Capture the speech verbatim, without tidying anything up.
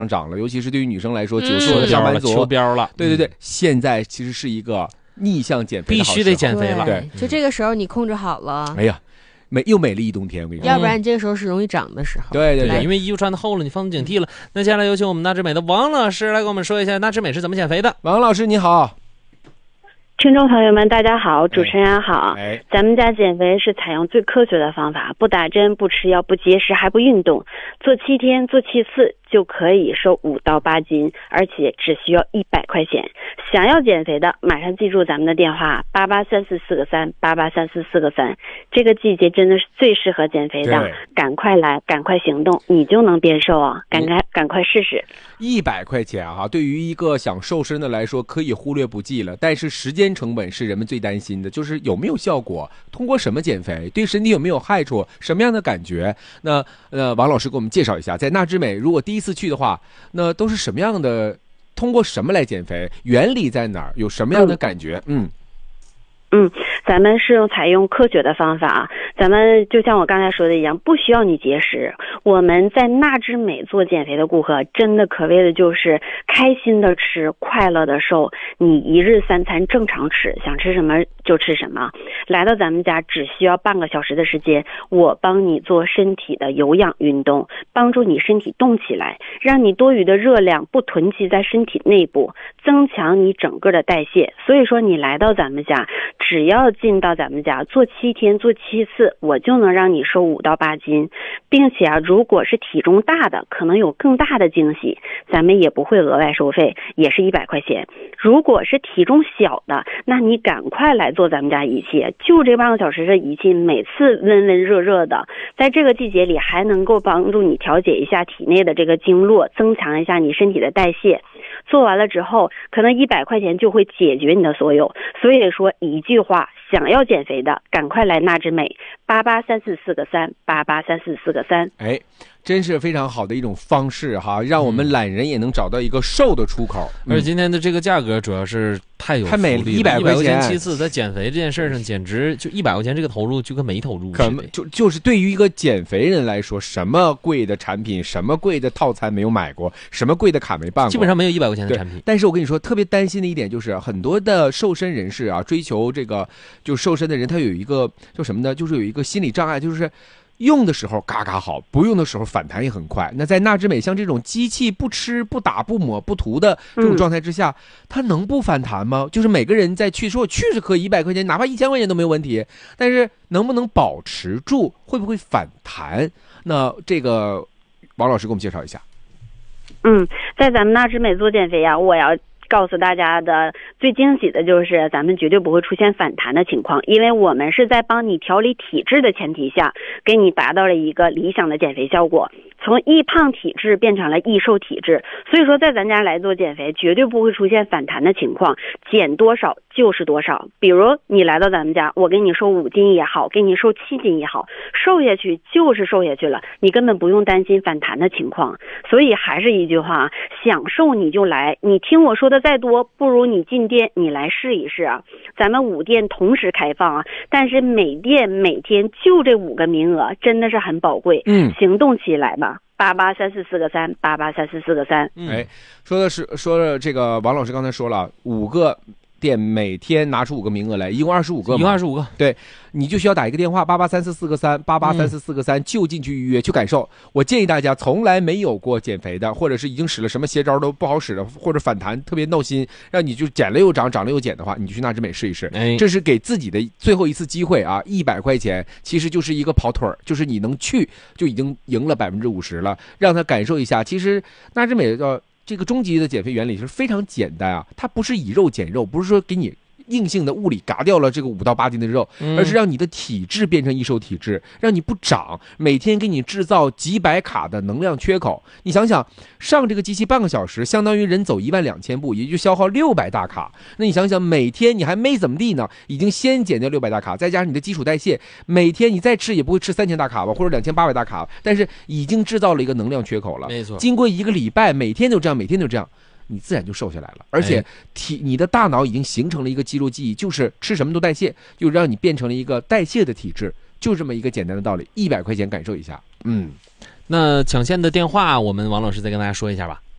涨了，尤其是对于女生来说，九十嗯的上班族秋膘了， 对对对，现在其实是一个逆向减肥的好时候， 必须得减肥了。 对，就这个时候你控制好了， 哎呀，美又美丽一冬天，我跟你说， 要不然你这个时候是容易长的时候。 对对对， 因为衣服穿的厚了，你放松警惕了。那接下来有请我们纳智美的王老师来给我们说一下纳智美是怎么减肥的。 王老师你好。 听众朋友们大家好，主持人好、 哎、 咱们家减肥是采用最科学的方法，不打针，不吃药，不节食，还不运动，做七天做七次就可以瘦五到八斤，而且只需要一百块钱。想要减肥的马上记住咱们的电话八八三四四个三八八三四四个三，这个季节真的是最适合减肥的，赶快来赶快行动，你就能变瘦啊，赶快、嗯、赶快试试。 一百块钱啊，对于一个想瘦身的来说可以忽略不计了，但是时间成本是人们最担心的，就是有没有效果，通过什么减肥，对身体有没有害处，什么样的感觉。那呃，王老师给我们介绍一下，在纳智美如果第一次去的话，那都是什么样的，通过什么来减肥，原理在哪儿，有什么样的感觉。嗯嗯，咱们是用采用科学的方法，咱们就像我刚才说的一样，不需要你节食。我们在纳智美做减肥的顾客，真的可谓的就是开心的吃，快乐的瘦。你一日三餐正常吃，想吃什么就吃什么。来到咱们家只需要半个小时的时间，我帮你做身体的有氧运动，帮助你身体动起来，让你多余的热量不囤积在身体内部，增强你整个的代谢。所以说你来到咱们家，只要进到咱们家做七天做七次，我就能让你瘦五到八斤，并且啊，如果是体重大的，可能有更大的惊喜，咱们也不会额外收费，也是一百块钱。如果是体重小的，那你赶快来做咱们家仪器，就这半个小时的仪器，每次温温热热的，在这个季节里还能够帮助你调节一下体内的这个经络，增强一下你身体的代谢。做完了之后，可能一百块钱就会解决你的所有。所以说一句话，想要减肥的赶快来纳智美，八八三四四个三八八三四四个三。 哎，真是非常好的一种方式哈，让我们懒人也能找到一个瘦的出口。 嗯、而且今天的这个价格主要是太有福利了， 太美了，一百块钱七次，在减肥这件事上，简直就一百块钱这个投入就跟没投入似的。就就是对于一个减肥人来说，什么贵的产品，什么贵的套餐没有买过，什么贵的卡没办过， 基本上没有一百块钱的产品。 但是我跟你说，特别担心的一点就是，很多的瘦身人士啊，追求这个就瘦身的人，他有一个叫什么呢？就是有一个心理障碍，就是用的时候嘎嘎好，不用的时候反弹也很快。那在纳智美像这种机器不吃不打不抹不涂的这种状态之下、嗯、它能不反弹吗？就是每个人在去说我去是可以一百块钱哪怕一千块钱都没有问题，但是能不能保持住，会不会反弹？那这个王老师给我们介绍一下。 嗯，在咱们纳智美做减肥啊，我要告诉大家的最惊喜的就是咱们绝对不会出现反弹的情况，因为我们是在帮你调理体质的前提下，给你达到了一个理想的减肥效果，从易胖体质变成了易瘦体质。所以说在咱家来做减肥绝对不会出现反弹的情况，减多少就是多少。比如你来到咱们家，我给你瘦五斤也好，给你瘦七斤也好，瘦下去就是瘦下去了，你根本不用担心反弹的情况。所以还是一句话，想瘦你就来，你听我说的再多，不如你进店你来试一试啊。咱们五店同时开放啊，但是每店每天就这五个名额，真的是很宝贵。 嗯， 行动起来吧，八八三四四个三八八三四四个三。 哎，说的是说的这个王老师刚才说了，五个店每天拿出五个名额来，一共二十五个嘛， 一共二十五个。 对，你就需要打一个电话八八三四四个三八八三四四个三，就近去预约去感受。我建议大家从来没有过减肥的，或者是已经使了什么邪招都不好使的，或者反弹特别闹心，让你就减了又长，长了又减的话，你就去纳智美试一试。 哎， 这是给自己的最后一次机会啊！一百块钱其实就是一个跑腿儿，就是你能去就已经赢了百分之五十了，让他感受一下。其实纳智美的这个终极的减肥原理是非常简单啊，它不是以肉减肉，不是说给你硬性的物理嘎掉了这个五到八斤的肉，而是让你的体质变成易瘦体质，让你不长，每天给你制造几百卡的能量缺口。你想想，上这个机器半个小时，相当于人走一万两千步，也就消耗六百大卡。那你想想，每天你还没怎么地呢，已经先减掉六百大卡，再加上你的基础代谢，每天你再吃也不会吃三千大卡吧，或者两千八百大卡，但是已经制造了一个能量缺口了。 没错， 经过一个礼拜，每天都这样，每天都这样。你自然就瘦下来了，而且体你的大脑已经形成了一个肌肉记忆，就是吃什么都代谢，就让你变成了一个代谢的体质，就这么一个简单的道理。一百块钱感受一下。嗯， 那抢线的电话我们王老师再跟大家说一下吧。